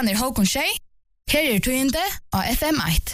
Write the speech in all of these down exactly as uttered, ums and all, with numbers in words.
Klokkan er Håkon Tjej. Her er tøyende av F M ett.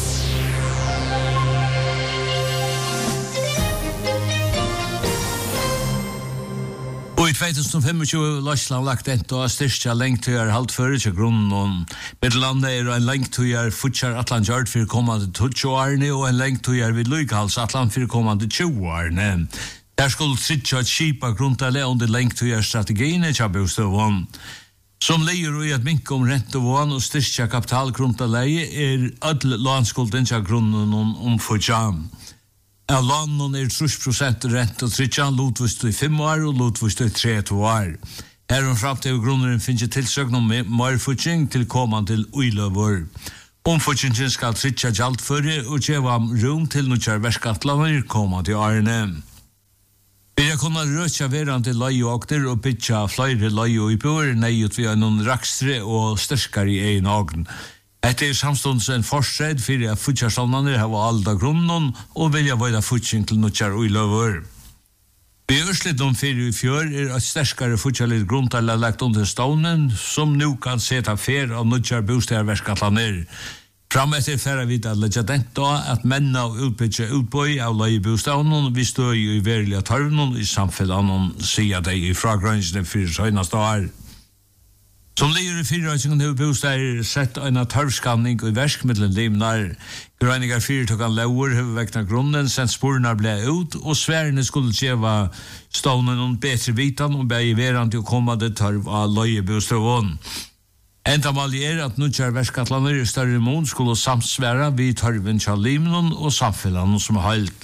Og i tjugo tjugofem Larsland lagt ent og styrstja lengtøyar halt føre til grunnen og Middellandet er en lengtøyar futsjar atlan gjørt for kommande tjugo årene og en lengtøyar vid Lykals atlan for kommande tjugo årene. Der skulle tritja et skipa grunntale under lengtøyar strategiene til bostøvån. Som leier og i at minke om rentevån og styrstja kapitalgrunntaleie er ødel landskulden til grunnen om futsjan. Av lånen er tre prosent rent og tritjan, lotvist i fem år og lotvist i tre år. Her om frem til grunneren finnes tilsøkning om marfutsing til kommande til uiløver. Omfutsingen skal tritja gjald føre og gjeva rom til nødjar verskatlaver kommande til årene. Vi har kunnet røtja verande leieåkter og bytja flere leieåiboer nøyut via noen rakstre og styrkare i egen ågn. Etter samstånds en forsred fyrir at futsjarståndene har alda grunnen og vilja vøyda futsing til nødjar uiløver. Vi ørslet om fyrir i fjør er at sterskare futsjarlig grunntall er lagt under stånden som nu kan seta fer av nødjar bostadsverskatlaner. Fram etter færre vidt at legge dent da at menna og utbytja utbøy av leiebostadene vi stod i verilige tarvene i samfunnet sier de i fragrønsene fyrir søgnast år. Som leier i fyrrøysingen har bostader sett en tarvskanning i verskmiddelen limnar. Grøyningar fyrtøkkan lauer har vekna grunnen sen sporene ble ut og sværene skulle tjeva stående noen bedre vitan og bæg i verande og kommande tarv av leiebostadene. Endamålet er at nødjar verskatlaner i større mån skulle samsværa vid tarven til limnon og samfellan som halt.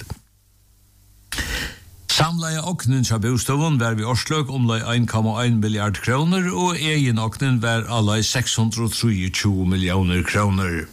Samleie oknen til bostøvun var vi årsløk omlai ein komma ein milliard kroner og egen oknen var allai seks hundre og tjuetre millioner kroner.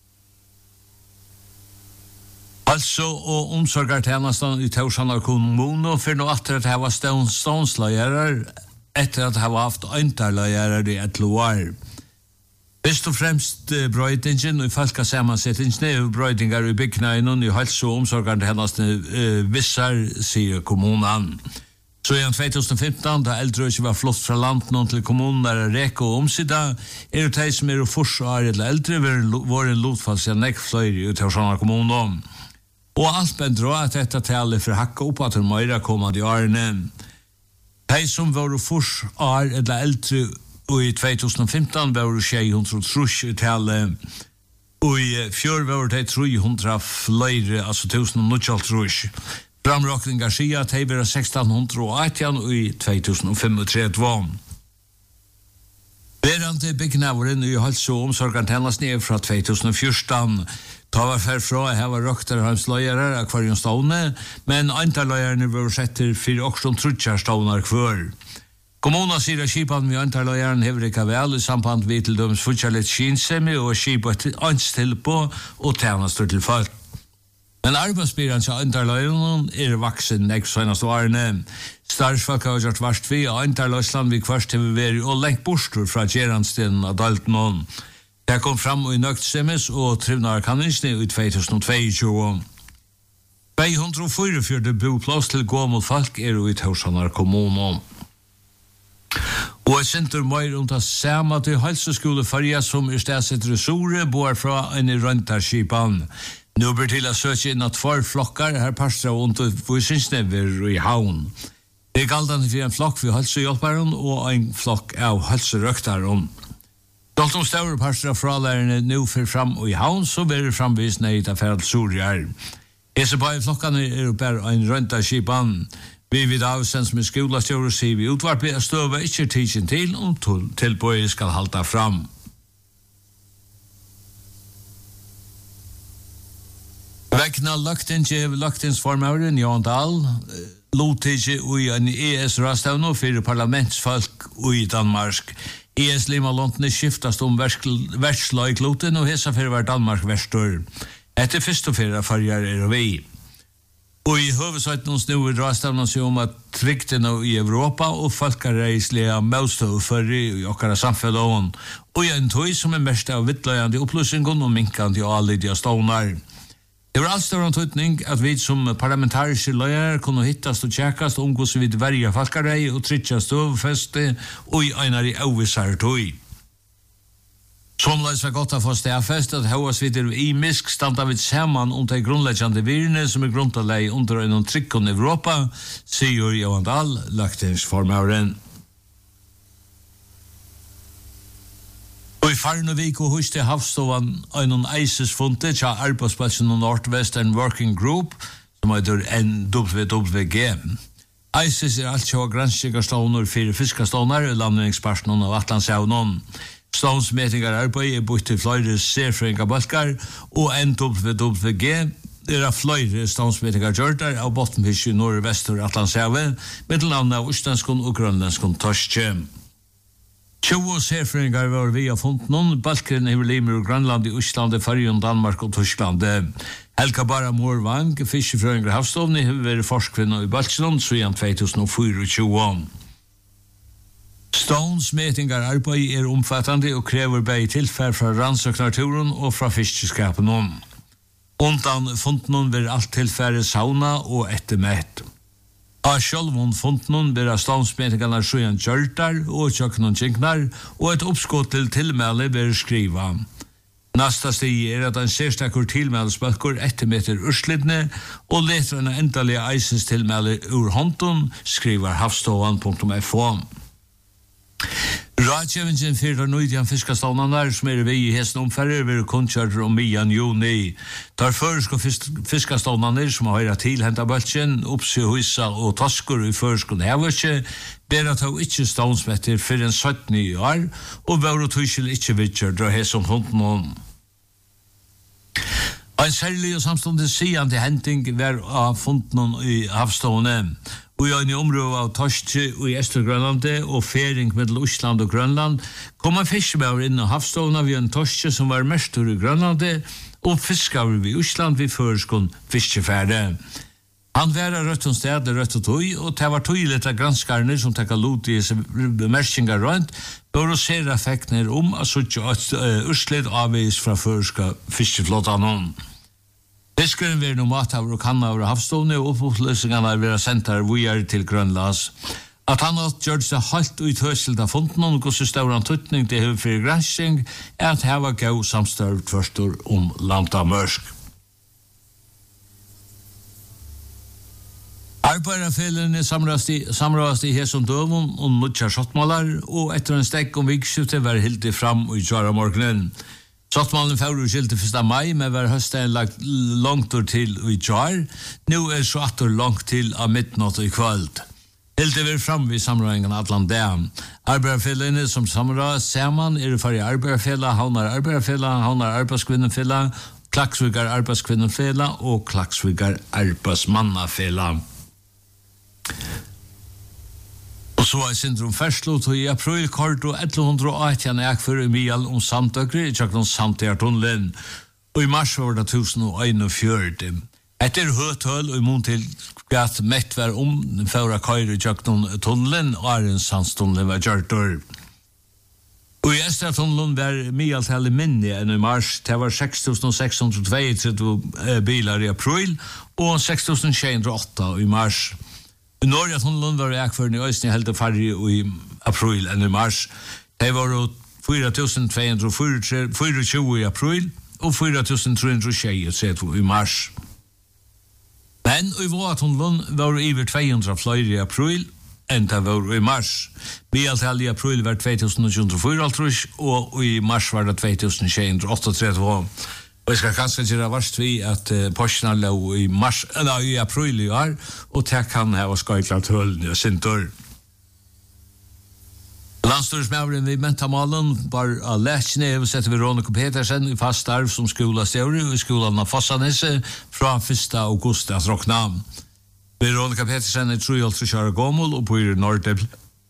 Altså, og omsorgartjenastan i Tausanar kommune for nå atter at heva stånslagerar etter at heva haft eintarlagerar i et loar. Først og fremst uh, brøydingen og folkasammansettingen er brøydingar i byggnaden i helse- og omsorgende hennast uh, vissar, sier kommunen. Så i tjugo femten, da eldre ikke var flott fra landet til kommunen der er reke og omsida, er det de som er fors og er eller eldre var en lotfall siden nekk fløyre i Tausanar kommunen. Og alt bendra at dette taler for hakka opp at hun møyra kommande i årene. De som var fors og er eller eldre og i tjugo femten var det seks hundre trus i tale, og i fjør var det tre hundre flere, altså tusen og nødgjalt trus. Framrokningar sier at det var seksten hundre atten og i tjugo femogtrettive. Verande byggnaveren i helse- og omsorgantennas ned fra tjugo fjorten. Ta var ferfra, her var røkter hans løyere av kvarjon stående, men antaløyerne var setter for også trutjar stående hver. Kommuna sier at skipan med antaløyeren hever ikke vel i samband vi til døms fortjallet skinsemi og skipat ans til på og tjenester til folk. Men arbeidsbyrån til antaløyeren er vaksen nek senast årene. Starsfolk har gjort varst vi og antaløysland vi kvart til vi veri og lengt bostur fra gjeranstenen av Dalton. Det kom fram i nøktsemes og trivnarkanningsne i tjugo tjueto. to hundre og fyrtifire boplass til gåmel folk er i Tausanar kommune. Og et senter mer om det samme til helseskole farja som er stedet resore bor fra en røntarskipan. Nå blir til å søke inn at for flokkar her parstra og undervisningsnever i havn. Det er galdende for en flokk for helsehjelparen og en flokk av helserøktaren. Dalt om større parstra fralærerne nå for fram og i havn, så blir det framvisende i det ferdig sorger. Ese bare flokkene er bare en røntarskipan. Vi vid avsens med skolastjører sier vi utvarpet at støve ikke er tidsen til om tilbøyet skal halta fram. Vekna løgtinge av løgtingsformøren Jan Dahl lotige i en E S-rastavn for parlamentsfolk i Danmark. E S-limalåntene skiftast om verksløykloten og hesa for var Danmark verstor. Etter første fyrre farger er vi. Og i høvesøytens nå er rastavnen seg om at tryktene i Europa og folkareislige møstøv for i okkara samfunnet og i en tøy som er mest av vittløyende oppløsningen og minkende og allidige stånar. Det var alls større tøytning at vi som parlamentariske løyere kunne hittast og tjekkast og omgås vid verja folkarei og trytja støvfeste og i einar i avvisar tøy. Somleis var godt å få stedfest at høyas videre i misk standa vid saman om de grunnleggjande virne som er grunntalei under en trykkon Europa, sier Johan Dahl, lagtingsformøren. Og i Farnevik og hos til Havstovan einon eisesfunte tja arbeidsplatsen og Northwestern Working Group, som heter N W W G. ISIS er alt tja granskikarståner fyrir fiskaståner i landningsparten av Atlantsjavnon. Stånsmetingar arbeid er bort til flere serfringa balkar, og N W W G er av flere stånsmetingar gjørter av bottenfisk i nord-vestur Atlantshavet, mittelnavn av Østlandskon og Grønlandskon torskje. tjue serfringar var via funden, balkeren i Limer og Grønland i Østlandet, Färjön, Danmark og Tyskland. Helga Barra Morvang, fiskefrøyngar havstovni, har vært forskvinna i Balkslund, siden tjuetusen tjuefire. Stones metingar arbeid er omfattande og krever begge tilfær fra rannsøknarturen og fra fiskeskapen. Undan funden vil alt tilfære sauna og ettermett. Av sjølvun funden vil Stones metingarna sjøen gjørtar og tjøkken kjinknar, og et oppskott til tilmæle vil skriva. Nasta stig er at en sérstakur tilmælespalkur ettermetter urslidne og leter en endalige eisens tilmæle ur hånden, skriver havstovan punktum f o. Rådgjøvingen fyrir nøydjan fiskastånanar som er vi i hesten omferder vil kunnkjørter om mian juni. Der føresko fiskastånanar som har høyra til henta bøltjen, oppsy huisa og taskur i føreskon heverskje, ber at han ikkje stånsmetter for en sytten år, og var og tuskil ikkje vidtjer dra hesten hunden om. En særlig og samstående sian til henting var av funden i havstående, og i en område av Torskje og i Østergrønlandet og fering mellom Osland og Grønland kom en fiskebauer inn av havstående ved en Torskje som var mestur i Grønlandet og fiskauer ved Osland ved føreskon fiskefærde. Han var av rødt og sted rødt og tøy, og det var tøy litt av granskarne som tekka lot i bemerkingar rundt, bør å se effektene om at suttje urslid avvis fra føreska fiskeflåtan. Fiskeren vil noe mathaver og kannaver og havstående, og oppløsningene vil ha sendt her vujar til Grønlands. At han har gjort seg halt og uthøselt av funden, og hvordan større antutning til høyfyrir gransking, er at her var gau samstørv tverstor om landa mørsk. Arbeiderfellene samrådast i Heson Døvun og Nudjar Sottmalar, og etter en stekk om vikskiftet var hildi fram i Jara morgenen. Sottmalen fjord og skilte første mai, men var høsten lagt langt til i jar. Nå er så atter langt til av midnatt i kvöld. Hildi vi fram vid samrådingen Atlant Dam. Arbeiderfellene som samråd saman er for i Arbeiderfella, Havnar Arbeiderfella, Havnar Arbeidskvinnefella, Klaksvigar Arbeidskvinnefella og Klaksvigar Arbeidsmannafella. Og så er syndrom ferslot og i april kort og elleve atten ekfer i Mial om samtøkri i tjakken samtøktunnelen, og i mars var det tusen og einogfjørti. Etter høtøl og imot til at mett var om den føra køyre i tjakken tunnelen og Arens sandstunnelen var gjørtur. Og i Estratunnelen var Mial-tallet minne enn i mars. Det var seks tusen seks hundre tjueto bilar i april og seks tusen sju hundre åtta i mars. I Norge tunnelen var ekføren i Øysten helt farri i april enn i mars. Det var fire tusen to hundre tjuefire i april og fire tusen tre hundre tjuetre i mars. Men i Våatunnelen var det over to hundre flere i april enn det var i mars. Bialtallet i april var to tusen sju hundre fire og i mars var det to tusen sju hundre trettioåtta. Og jeg skal kanskje gjøre varst vi at uh, Porsche lå i mars, eller i april i år, og det kan ha skøytlet hølene og sintor. Landstorsmævren vi mentamalen var av Lækjene, og setter Veronica Petersen i fast starv som skolastøvrig i skolen av Fossanese fra første august at råkna. Veronica Petersen er treoghalvtreds år gammel og bor i Nordel.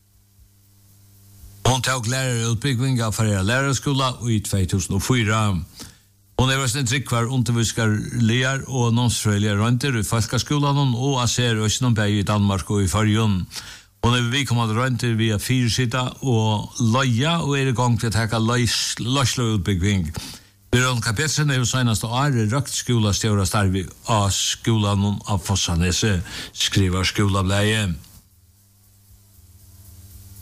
Hun tok lærerutbygging av Ferreira lærerskola i to tusen fire. Hon er en tryggvar underviskar lear og nonsfrøylige rønter i Falkaskolan og aser Østnånberg i Danmark og i Färjön. Hon er vikommande rønter via fyrsida og løya og er i gang til å teka løsløyutbygging. Veronica Petersen er jo senast år røkt skolastjøra starvi av skolan av Fossanese, skriver skolableie.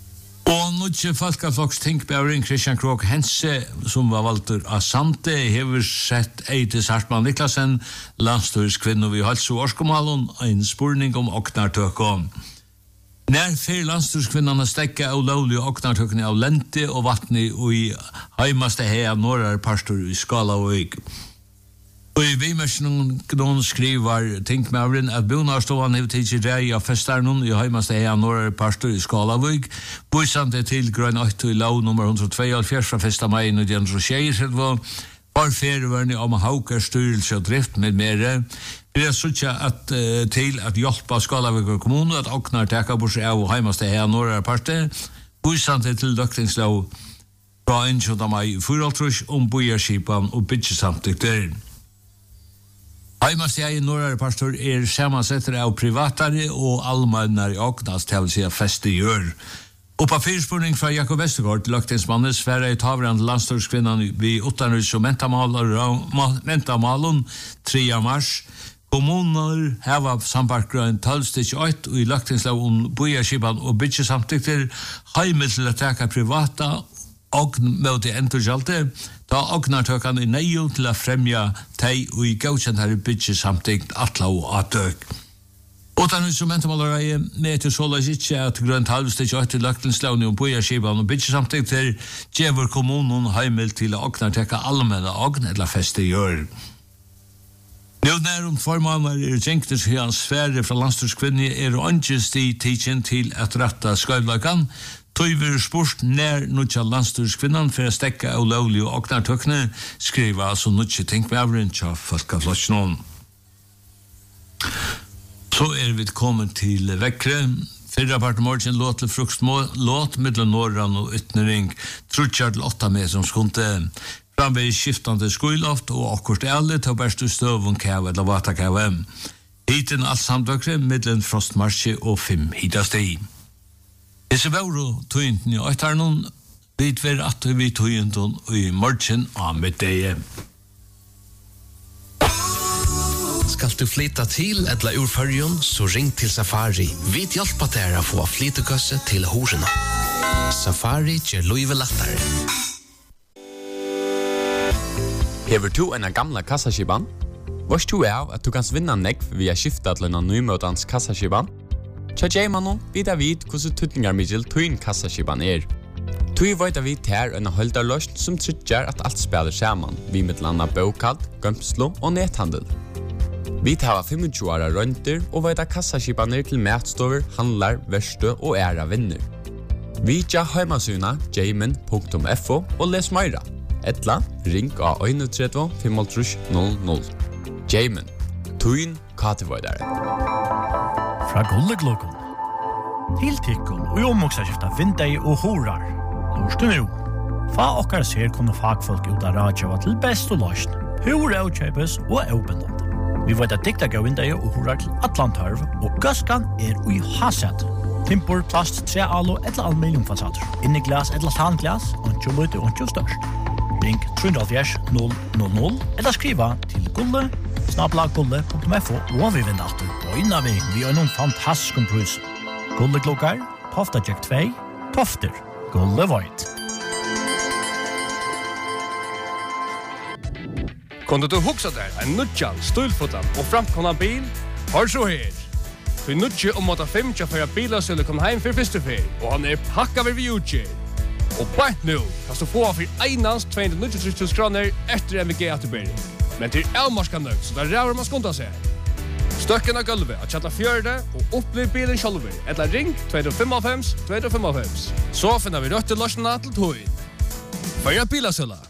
Og nødje Falkaflokks tinkbæring Christian Krog Hense, som var valgtur av Sande, hever sett Eidis Hartmann Niklasen, landstyrskvinno vi hals og orskomalen, en spurning om oknartøkken. Nær fyrir landstyrskvinnerne stekka av lovlig oknartøkken av lente og vattni og i heimaste hea norrar pastor i Skalavøyg. Og i vimersen noen skriver tinkmævren at Bonarstovan hever tidsi rei av festarnon i heimaste hea norrar pastor i Skalavøyg, bøysande til grønn åttu i lau nummer one twenty-two fra festa mai nineteen twenty-six, var ferverni om haukar styrelse og drift med mere. Vi har sutja at, uh, til at hjelpa Skalavøyg kommune at oknar teka bors av heimaste hea norrar pastor, bøysande til døktingslov fra one mai fyraltrus om bojarskipan og byggjesamtykter. Heimast jeg i norrar pastor er samansetter av privatare og allmennar i oknas til seg feste gjør. Og på fyrspurning fra Jakob Vestergaard, løgtingsmannes sfæra i tavrand landstyrskvinnan vid utanrys og mentamalen tredje mars. Kommuner heva sambarkgrøn tolv eitt og i løgtingslov om bojarskipan og byggjesamtykter heimel til å teka privata og møte endurgjalte, da ognartøkene er nøyo til å fremja teg og i gaukjent her byggje samtidig atla og atøk. Utan instrumentmallereie med til såleis ikke at grønt halvstik og etter løgtingslavne om bojarskipan og byggje samtidig til djever kommunen heimel til å ognartøkka allmenne ogn eller feste gjør. Nå nær om formannar er tjenkter til hans sfære fra landstyrskvinni er og angest i tidsin til at retta skøyvlagan. Tøyver spurt nær nutja landstyrskvinnan for å stekka av lovlig og oknartøkne, skriva altså nutja tinkmævren tja Falkaflokksnån. Så er vi kommet til vekkre. Fyrra part morgen låt til fruktsmålåt, middelen norran og ytnering, trutjar til åtta med som skunte. Framvei skiftande skuiloft og akkurat ærlig til bærstu støvun kæve eller vatakæve. Hiten alt samdøkre, middelen frostmarsje og fem hitasteg. Esse vauro tøyntun i øytarnon, vit ver at vi tøyntun i morgen av middeie. Skal du flytta til eller ur fyrjon, så ring til Safari. Vi hjelper deg å få flyttegøsse til horena. Safari gjør løyve lettere. Hever du en gamla kassaskipan? Vars du er at du kan vinna nekv via skifta til en nymøtans kassaskipan? Tja Jaimanon vid av vid hvordan tutningarmiddel tuin kassaskipan er. Tui veit av vid her en holdarløst som tryggjar at alt spiller saman, vi med landa bøkald, gømslo og nethandel. Vi tar twenty-five åra rønter og veit av kassaskipaner til matstover, handlar, verstø og æra vinner. Vi tja heimasuna jaimen punktum f o og les meira. Etla, ring av one thirty five hundred null. Jaimen, tuin katevoidare. Fra Gulleglokken. Til tikkun og omoksaskifta vindei og horar. Lorst du nu. Fa okkar ser kunne fagfolk ut av radjava til best og løsn. Hur avkjøpes og avbindande. Vi vet at dikta gav vindei og horar til Atlantarv, og gaskan er ui haset. Timpor, plast, tre alo eller aluminiumfasader. Inni glas eller tanglas, ontjo løyte ontjo størst. Ring three hundred null null null eller skriva til gulle snabla gulle punktum f o og vi vinner alltid på innan vi vi har noen fantastisk pris. Gulle klokkar, Tofta Jack two, Tofter, Gulle Void. Kunde du huxa der en nutjan, stulfotan og framkomna bil? Hør så her. Du nutje om at fem tjafæra biler skulle komme heim for første fer, og han er pakka ved vi utgjør. Og bare nå kan du få for einans two hundred ninety-three thousand kroner etter M V G-atterbering. Men til elmarska nøgt, så der ræver man skunda seg. Støkken av gulvet at kjalla fjørde og opplev bilen sjálfur, eller ring two five five two five five. Så finner vi røtte løsene til tog. Førja bilasøla.